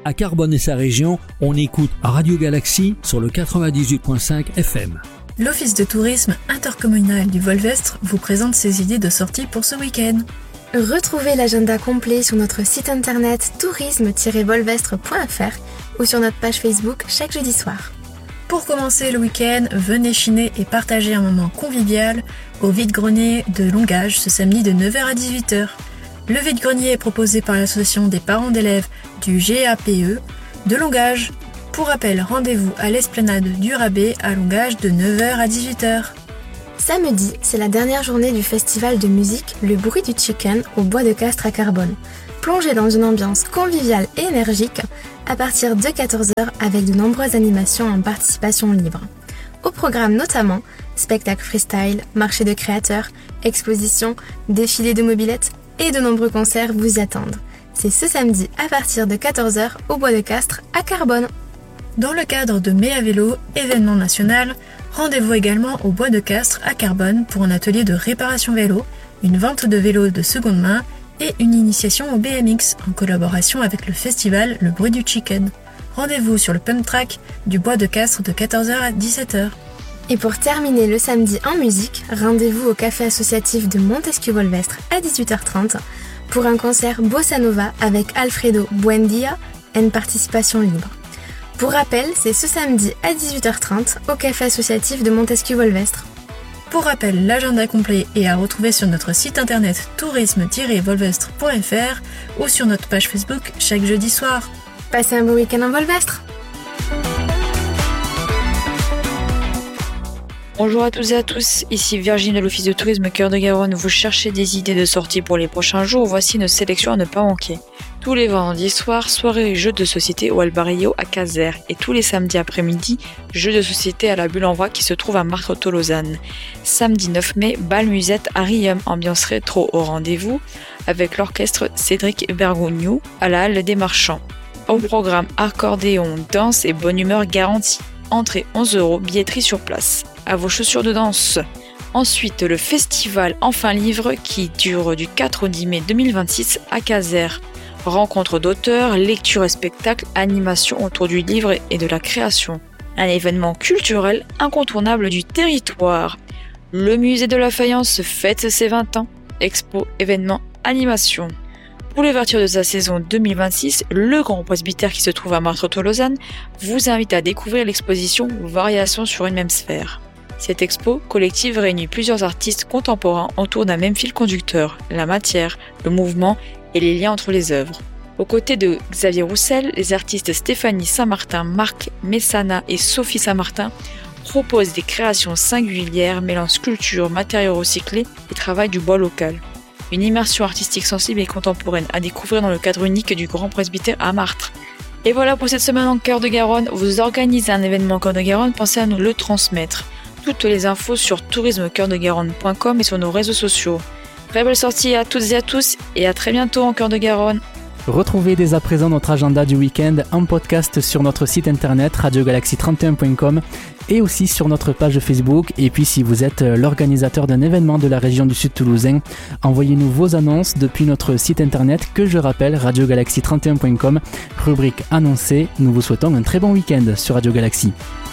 À Carbone et sa région, on écoute Radio Galaxie sur le 98.5 FM. L'Office de tourisme intercommunal du Volvestre vous présente ses idées de sortie pour ce week-end. Retrouvez l'agenda complet sur notre site internet tourisme-volvestre.fr ou sur notre page Facebook chaque jeudi soir. Pour commencer le week-end, venez chiner et partager un moment convivial au vide-grenier de Longage ce samedi de 9h à 18h. Le vide-grenier est proposé par l'association des parents d'élèves du GAPE de Longage. Pour rappel, rendez-vous à l'esplanade du Rabais à Longage de 9h à 18h. Samedi, c'est la dernière journée du festival de musique Le Bruit du Chicken au Bois de Castres à Carbone. Plongez dans une ambiance conviviale et énergique à partir de 14h avec de nombreuses animations en participation libre. Au programme notamment, spectacles freestyle, marché de créateurs, expositions, défilés de mobylettes et de nombreux concerts vous y attendent. C'est ce samedi à partir de 14h au Bois de Castres à Carbone. Dans le cadre de Mai à vélo, événement national, rendez-vous également au Bois de Castres à Carbone pour un atelier de réparation vélo, une vente de vélos de seconde main et une initiation au BMX en collaboration avec le festival Le Bruit du Chicken. Rendez-vous sur le pump track du Bois de Castres de 14h à 17h. Et pour terminer le samedi en musique, rendez-vous au café associatif de Montesquieu-Volvestre à 18h30 pour un concert Bossa Nova avec Alfredo Buendia et une participation libre. Pour rappel, c'est ce samedi à 18h30 au café associatif de Montesquieu-Volvestre. Pour rappel, l'agenda complet est à retrouver sur notre site internet tourisme-volvestre.fr ou sur notre page Facebook chaque jeudi soir. Passez un bon week-end en Volvestre. Bonjour à toutes et à tous, ici Virginie de l'Office de tourisme Cœur de Garonne. Vous cherchez des idées de sortie pour les prochains jours, voici une sélection à ne pas manquer. Tous les vendredis soirs, soirée et jeux de société au Albarillo à Caser. Et tous les samedis après-midi, jeux de société à la Bulle en Vrac qui se trouve à Martres-Tolosane. Samedi 9 mai, bal musette à Riom, ambiance rétro au rendez-vous, avec l'orchestre Cédric Bergogneau à la Halle des Marchands. Au programme accordéon, danse et bonne humeur garantie. Entrée 11 €, billetterie sur place. À vos chaussures de danse. Ensuite, le festival Enfin Livre qui dure du 4 au 10 mai 2026 à Caser. Rencontre d'auteurs, lecture et spectacles, animation autour du livre et de la création. Un événement culturel incontournable du territoire. Le musée de la faïence fête ses 20 ans. Expo, événements, animation. Pour l'ouverture de sa saison 2026, le Grand Presbytère qui se trouve à Martres-Tolosane vous invite à découvrir l'exposition Variations sur une même sphère. Cette expo collective réunit plusieurs artistes contemporains autour d'un même fil conducteur, la matière, le mouvement et les liens entre les œuvres. Aux côtés de Xavier Roussel, les artistes Stéphanie Saint-Martin, Marc Messana et Sophie Saint-Martin proposent des créations singulières mêlant sculpture, matériaux recyclés et travail du bois local. Une immersion artistique sensible et contemporaine à découvrir dans le cadre unique du Grand Presbytère à Martres. Et voilà pour cette semaine en Cœur de Garonne. Vous organisez un événement Cœur de Garonne, pensez à nous le transmettre. Toutes les infos sur tourismecoeurdegaronne.com et sur nos réseaux sociaux. Très belle sortie à toutes et à tous et à très bientôt en Cœur de Garonne. Retrouvez dès à présent notre agenda du week-end en podcast sur notre site internet radiogalaxie31.com et aussi sur notre page Facebook. Et puis si vous êtes l'organisateur d'un événement de la région du Sud Toulousain, envoyez-nous vos annonces depuis notre site internet que je rappelle radiogalaxie31.com, rubrique annoncée. Nous vous souhaitons un très bon week-end sur Radio Galaxie.